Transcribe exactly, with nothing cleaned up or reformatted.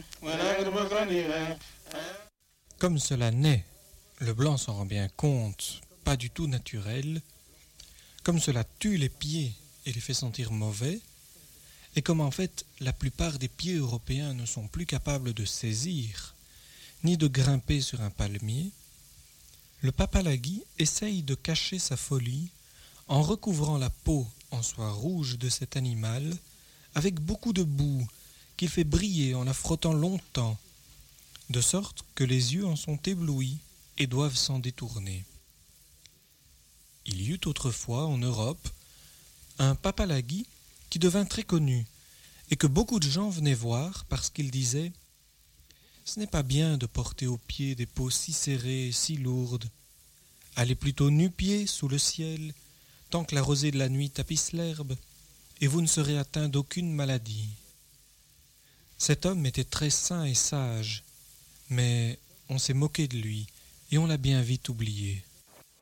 Comme cela n'est, le blanc s'en rend bien compte, pas du tout naturel, comme cela tue les pieds et les fait sentir mauvais, et comme en fait la plupart des pieds européens ne sont plus capables de saisir, ni de grimper sur un palmier, le papalagui essaye de cacher sa folie en recouvrant la peau en soie rouge de cet animal avec beaucoup de boue qu'il fait briller en la frottant longtemps, de sorte que les yeux en sont éblouis et doivent s'en détourner. Il y eut autrefois en Europe un papalagui qui devint très connu et que beaucoup de gens venaient voir parce qu'il disait « Ce n'est pas bien de porter aux pieds des peaux si serrées et si lourdes. Allez plutôt nu-pieds sous le ciel, tant que la rosée de la nuit tapisse l'herbe, et vous ne serez atteint d'aucune maladie. » Cet homme était très saint et sage, mais on s'est moqué de lui et on l'a bien vite oublié.